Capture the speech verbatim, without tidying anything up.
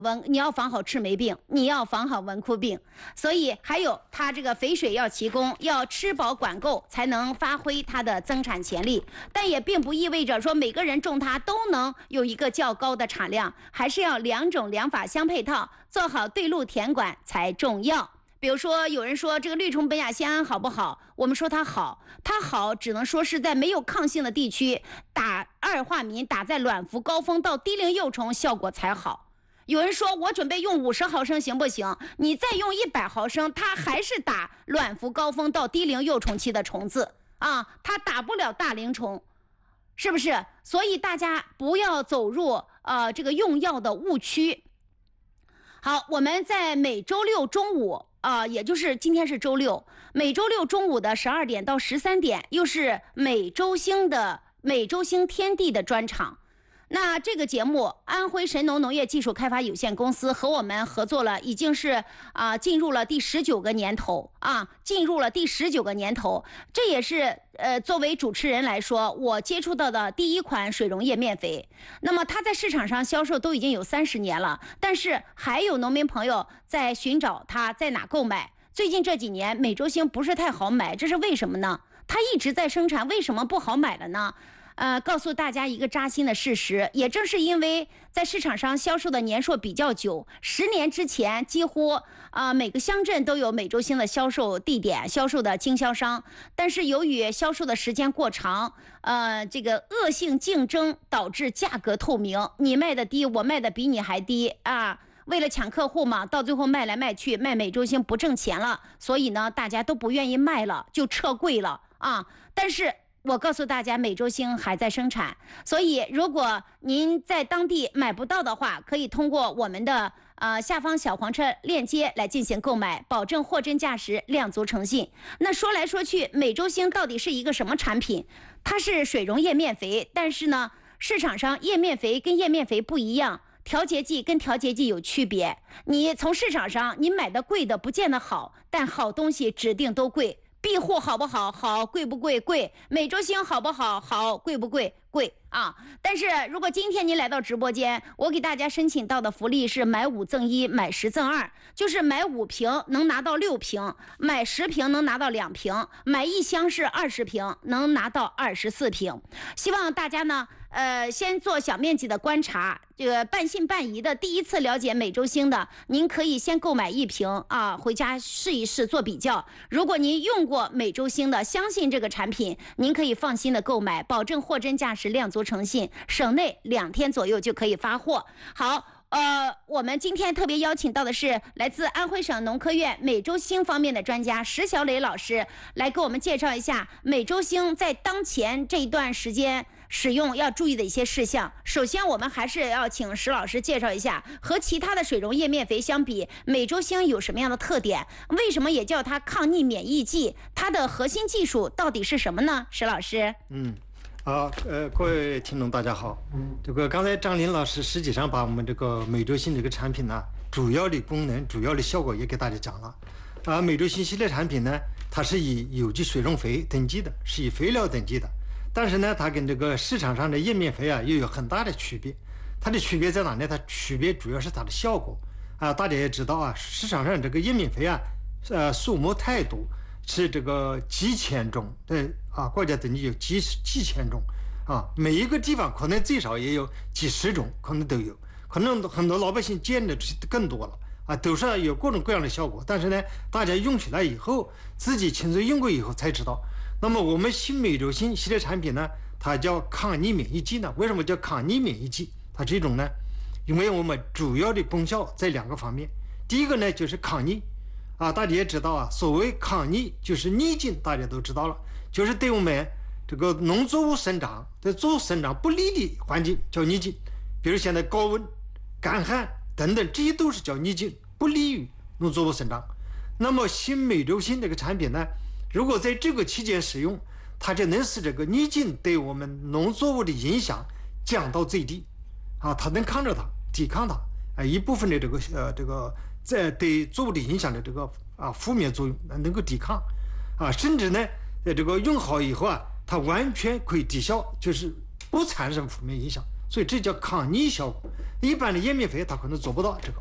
蚊，你要防好赤霉病，你要防好蚊枯病。所以还有它这个肥水要齐供，要吃饱管够，才能发挥它的增产潜力。但也并不意味着说每个人种它都能有一个较高的产量，还是要两种良法相配套，做好对路田管才重要。比如说有人说这个绿虫苯亚酰胺好不好，我们说它好，它好只能说是在没有抗性的地区打二化醚，打在卵伏高峰到低龄幼虫效果才好。有人说我准备用五十毫升行不行？你再用一百毫升，它还是打卵伏高峰到低龄幼虫期的虫子啊，它打不了大龄虫，是不是？所以大家不要走入呃这个用药的误区。好，我们在每周六中午啊、呃，也就是今天是周六，每周六中午的十二点到十三点，又是美洲星的美洲星天地的专场。那这个节目，安徽神农农业技术开发有限公司和我们合作了，已经是啊、呃、进入了第十九个年头啊，进入了第十九个年头。这也是呃作为主持人来说，我接触到的第一款水溶液面肥。那么它在市场上销售都已经有三十年了，但是还有农民朋友在寻找它在哪购买。最近这几年，美洲星不是太好买，这是为什么呢？它一直在生产，为什么不好买了呢？呃，告诉大家一个扎心的事实，也正是因为在市场上销售的年数比较久，十年之前几乎啊、呃、每个乡镇都有美洲星的销售地点、销售的经销商，但是由于销售的时间过长，呃，这个恶性竞争导致价格透明，你卖的低，我卖的比你还低啊。为了抢客户嘛，到最后卖来卖去，卖美洲星不挣钱了，所以呢，大家都不愿意卖了，就撤柜了啊。但是我告诉大家，美洲星还在生产，所以如果您在当地买不到的话，可以通过我们的呃下方小黄车链接来进行购买，保证货真价实，量足诚信。那说来说去，美洲星到底是一个什么产品？它是水溶液面肥，但是呢，市场上液面肥跟液面肥不一样，调节剂跟调节剂有区别。你从市场上你买的贵的不见得好，但好东西指定都贵。庇护好不好？好。贵不贵？贵。美洲星好不好？好。贵不贵？贵啊！但是如果今天您来到直播间，我给大家申请到的福利是买五赠一，买十赠二，就是买五瓶能拿到六瓶，买十瓶能拿到两瓶，买一箱是二十瓶能拿到二十四瓶。希望大家呢呃，先做小面积的观察，这个半信半疑的，第一次了解美洲星的，您可以先购买一瓶啊，回家试一试做比较。如果您用过美洲星的，相信这个产品，您可以放心的购买，保证货真价实，量足诚信，省内两天左右就可以发货。好。呃，我们今天特别邀请到的是来自安徽省农科院美洲星方面的专家石小磊老师，来给我们介绍一下美洲星在当前这一段时间使用要注意的一些事项。首先，我们还是要请石老师介绍一下，和其他的水溶液面肥相比，美洲星有什么样的特点？为什么也叫它抗逆免疫剂？它的核心技术到底是什么呢？石老师。 嗯。好，呃，各位听众大家好。这个刚才张林老师实际上把我们这个美洲星这个产品呢，主要的功能、主要的效果也给大家讲了。啊，美洲星系列产品呢，它是以有机水溶肥等级的，是以肥料等级的。但是呢，它跟这个市场上的液面肥啊，又有很大的区别。它的区别在哪呢？它区别主要是它的效果。啊，大家也知道啊，市场上这个液面肥啊，呃，数目太多。是这个几千种的啊，国家等级有几几千种啊，每一个地方可能最少也有几十种，可能都有，可能很多老百姓见的更多了啊，都是有各种各样的效果。但是呢，大家用起来以后，自己亲自用过以后才知道。那么我们新美洲星系列产品呢，它叫抗逆免疫剂呢。为什么叫抗逆免疫剂？它这种呢，因为我们主要的功效在两个方面。第一个呢，就是抗逆。啊，大家也知道啊，所谓抗逆就是逆境，大家都知道了，就是对我们这个农作物生长对作物生长不利的环境叫逆境，比如现在高温、干旱等等，这些都是叫逆境，不利于农作物生长。那么新美洲星这个产品呢，如果在这个期间使用，它就能使这个逆境对我们农作物的影响降到最低，啊，它能抗着它，抵抗它，啊，一部分的这个呃这个。在对作物的影响的这个啊负面作用能够抵抗，啊，甚至呢，在这个用好以后啊，它完全可以抵消，就是不产生负面影响。 所以这叫抗逆效果。一般的验米肥它可能做不到这个。